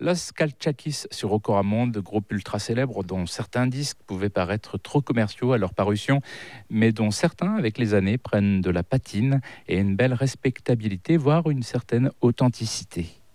Los Calchakis sur Ocoramonde, groupe ultra célèbre dont certains disques pouvaient paraître trop commerciaux à leur parution, mais dont certains, avec les années, prennent de la patine et une belle respectabilité, voire une certaine authenticité.